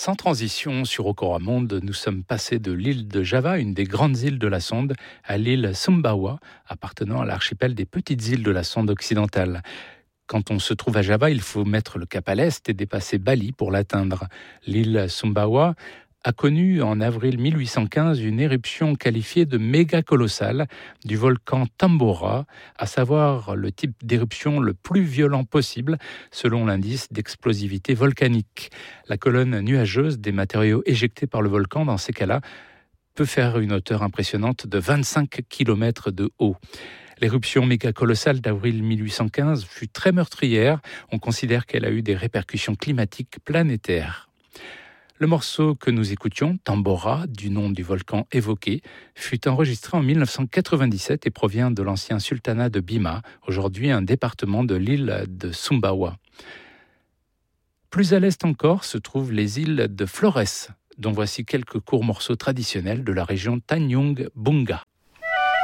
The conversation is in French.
Sans transition, sur Okoramonde, nous sommes passés de l'île de Java, une des grandes îles de la Sonde, à l'île Sumbawa, appartenant à l'archipel des petites îles de la Sonde occidentale. Quand on se trouve à Java, il faut mettre le cap à l'est et dépasser Bali pour l'atteindre. L'île Sumbawa a connu en avril 1815 une éruption qualifiée de méga colossale du volcan Tambora, à savoir le type d'éruption le plus violent possible selon l'indice d'explosivité volcanique. La colonne nuageuse des matériaux éjectés par le volcan dans ces cas-là peut faire une hauteur impressionnante de 25 km de haut. L'éruption méga-colossale d'avril 1815 fut très meurtrière. On considère qu'elle a eu des répercussions climatiques planétaires. Le morceau que nous écoutions, Tambora, du nom du volcan évoqué, fut enregistré en 1997 et provient de l'ancien sultanat de Bima, aujourd'hui un département de l'île de Sumbawa. Plus à l'est encore se trouvent les îles de Flores, dont voici quelques courts morceaux traditionnels de la région Tanjung Bunga.